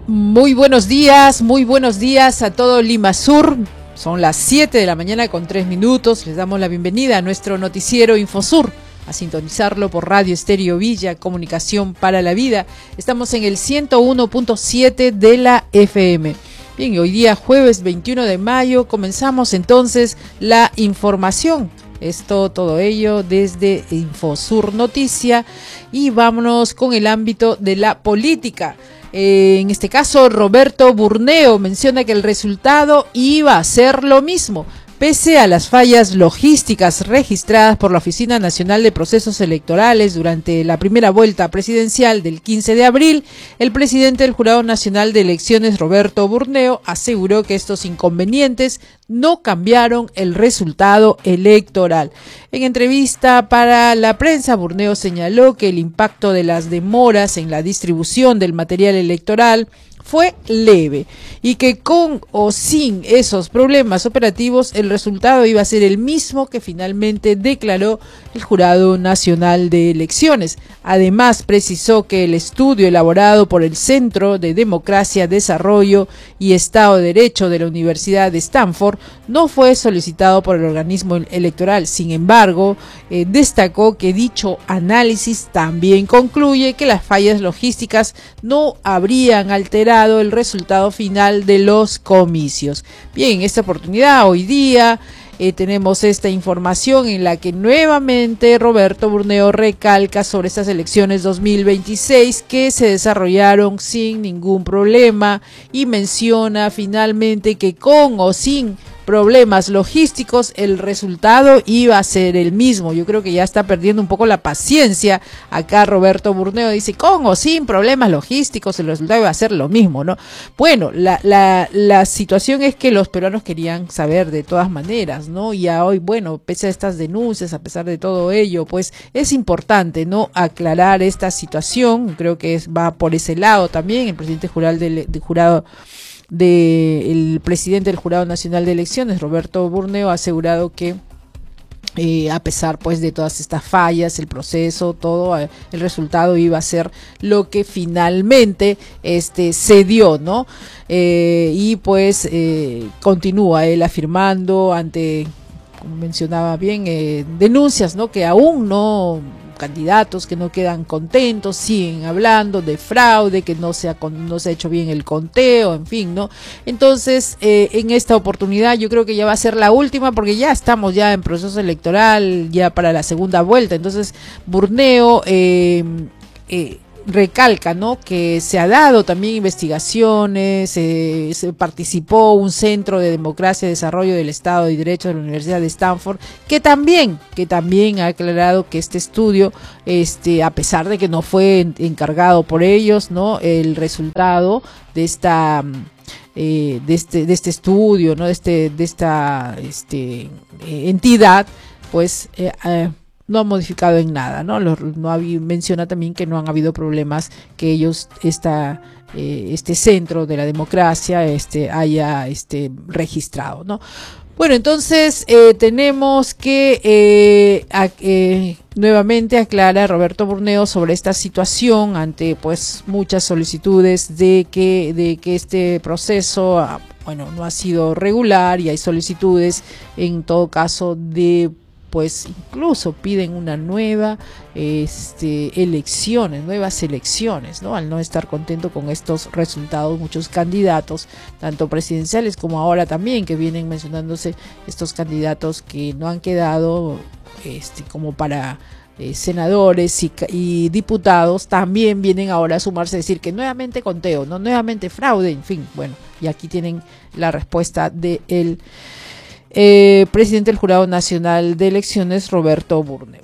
Muy buenos días a todo Lima Sur. Son las 7 de la mañana con 3 minutos. Les damos la bienvenida a nuestro noticiero Infosur, a sintonizarlo por Radio Estéreo Villa, Comunicación para la Vida. Estamos en el 101.7 de la FM. Bien, hoy día jueves 21 de mayo comenzamos entonces la información. Todo ello desde Infosur Noticia, y vámonos con el ámbito de la política. En este caso, Roberto Burneo menciona que el resultado iba a ser lo mismo, pese a las fallas logísticas registradas por la Oficina Nacional de Procesos Electorales durante la primera vuelta presidencial del 15 de abril. El presidente del Jurado Nacional de Elecciones, Roberto Burneo, aseguró que estos inconvenientes no cambiaron el resultado electoral. En entrevista para la prensa, Burneo señaló que el impacto de las demoras en la distribución del material electoral fue leve y que con o sin esos problemas operativos el resultado iba a ser el mismo que finalmente declaró el Jurado Nacional de Elecciones. Además, precisó que el estudio elaborado por el Centro de Democracia, Desarrollo y Estado de Derecho de la Universidad de Stanford no fue solicitado por el organismo electoral. Sin embargo, destacó que dicho análisis también concluye que las fallas logísticas no habrían alterado el resultado final de los comicios. Bien, en esta oportunidad, hoy día, tenemos esta información en la que nuevamente Roberto Burneo recalca sobre estas elecciones 2026 que se desarrollaron sin ningún problema, y menciona finalmente que con o sin problemas logísticos el resultado iba a ser el mismo. Yo creo que ya está perdiendo un poco la paciencia acá Roberto Burneo. Dice, con o sin problemas logísticos el resultado iba a ser lo mismo, ¿no? Bueno, la situación es que los peruanos querían saber de todas maneras, ¿no? Y a hoy, bueno, pese a estas denuncias, a pesar de todo ello, pues es importante, ¿no?, aclarar esta situación. Creo que va por ese lado también. El presidente el presidente del Jurado Nacional de Elecciones, Roberto Burneo, ha asegurado que a pesar pues de todas estas fallas, el proceso, todo, el resultado iba a ser lo que finalmente se dio, ¿no? Y pues continúa él afirmando ante, como mencionaba bien, denuncias, ¿no?, que aún no, candidatos que no quedan contentos, siguen hablando de fraude, que no se ha hecho bien el conteo, en fin, ¿no? Entonces, en esta oportunidad yo creo que ya va a ser la última, porque ya estamos ya en proceso electoral, ya para la segunda vuelta. Entonces, Burneo recalca, ¿no?, que se ha dado también investigaciones, se participó un Centro de Democracia y Desarrollo del Estado de Derecho de la Universidad de Stanford, que también ha aclarado que este estudio, a pesar de que no fue encargado por ellos, ¿no?, el resultado de esta de este estudio, ¿no?, de esta entidad, pues no ha modificado en nada, ¿no? Menciona también que no han habido problemas que ellos, este centro de la democracia, haya registrado, ¿no? Bueno, entonces tenemos que nuevamente aclara Roberto Burneo sobre esta situación ante pues muchas solicitudes de que este proceso no ha sido regular, y hay solicitudes en todo caso de, pues incluso piden una nuevas elecciones, ¿no? Al no estar contento con estos resultados, muchos candidatos, tanto presidenciales como ahora también, que vienen mencionándose estos candidatos que no han quedado como para senadores y diputados, también vienen ahora a sumarse a decir que nuevamente conteo, no nuevamente fraude, en fin. Bueno, y aquí tienen la respuesta de el presidente del Jurado Nacional de Elecciones, Roberto Burneo.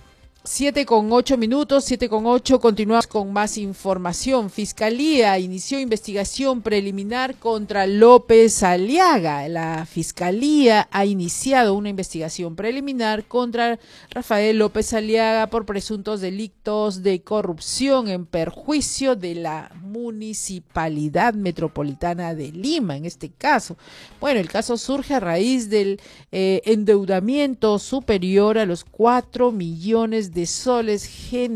7:08, continuamos con más información. Fiscalía inició investigación preliminar contra López Aliaga. La Fiscalía ha iniciado una investigación preliminar contra Rafael López Aliaga por presuntos delitos de corrupción en perjuicio de la Municipalidad Metropolitana de Lima, en este caso. Bueno, el caso surge a raíz del endeudamiento superior a los 4 millones de soles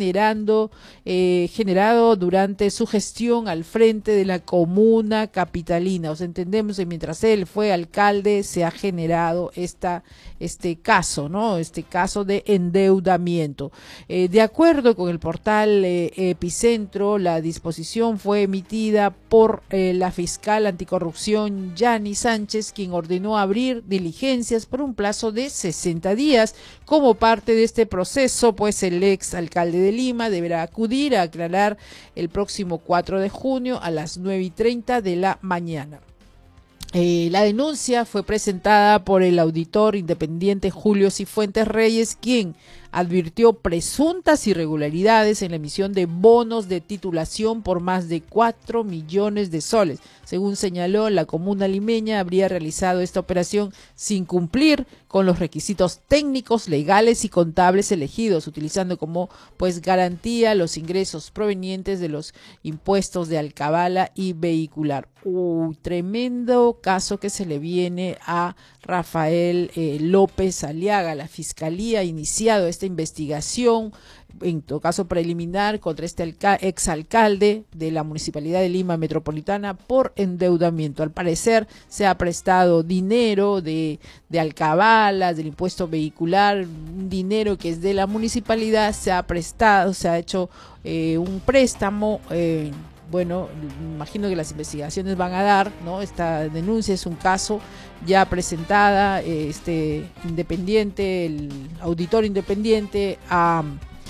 generado durante su gestión al frente de la comuna capitalina. O sea, entendemos que mientras él fue alcalde se ha generado este caso, ¿no? Este caso de endeudamiento. De acuerdo con el portal Epicentro, la disposición fue emitida por la fiscal anticorrupción Yani Sánchez, quien ordenó abrir diligencias por un plazo de 60 días. Como parte de este proceso, pues el ex alcalde de Lima deberá acudir a aclarar el próximo 4 de junio a las 9:30 de la mañana. La denuncia fue presentada por el auditor independiente Julio Cifuentes Reyes, quien advirtió presuntas irregularidades en la emisión de bonos de titulación por más de 4 millones de soles. Según señaló, la comuna limeña habría realizado esta operación sin cumplir con los requisitos técnicos, legales y contables elegidos, utilizando como garantía los ingresos provenientes de los impuestos de alcabala y vehicular. Tremendo caso que se le viene a Rafael López Aliaga. La fiscalía ha iniciado esta investigación, en todo caso preliminar, contra este exalcalde de la Municipalidad de Lima Metropolitana por endeudamiento. Al parecer se ha prestado dinero de alcabalas, del impuesto vehicular, un dinero que es de la municipalidad, se ha prestado, se ha hecho un préstamo. Bueno, imagino que las investigaciones van a dar, ¿no? Esta denuncia es un caso ya presentada, independiente, el auditor independiente ha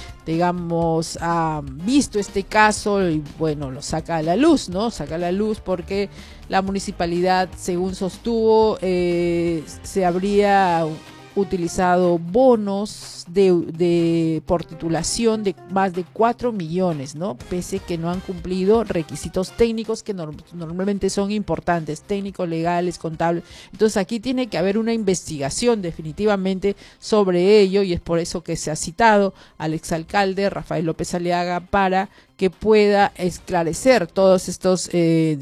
visto este caso y bueno, lo saca a la luz, ¿no? Saca a la luz porque la municipalidad, según sostuvo, se habría utilizado bonos por titulación de más de 4 millones, ¿no? Pese que no han cumplido requisitos técnicos que normalmente son importantes, técnicos, legales, contables. Entonces aquí tiene que haber una investigación definitivamente sobre ello y es por eso que se ha citado al exalcalde Rafael López Aliaga para que pueda esclarecer todos estos,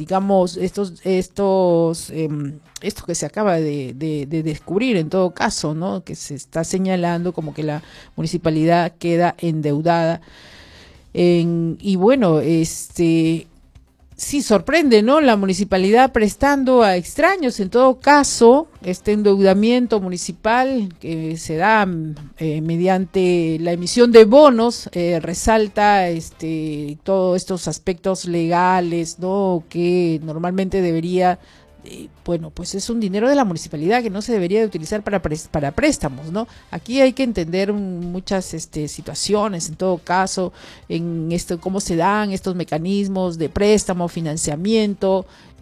esto que se acaba de descubrir en todo caso, ¿no? Que se está señalando como que la municipalidad queda endeudada. Y bueno, sí sorprende, ¿no? La municipalidad prestando a extraños, en todo caso, este endeudamiento municipal que se da mediante la emisión de bonos, resalta todos estos aspectos legales, ¿no? Que normalmente debería, bueno, pues es un dinero de la municipalidad que no se debería de utilizar para préstamos, ¿no? Aquí hay que entender muchas situaciones, en todo caso, en cómo se dan estos mecanismos de préstamo, financiamiento,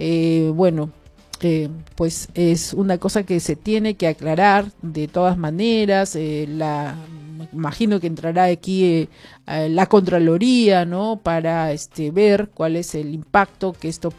pues es una cosa que se tiene que aclarar de todas maneras. Imagino que entrará aquí la Contraloría, ¿no? Para ver cuál es el impacto que esto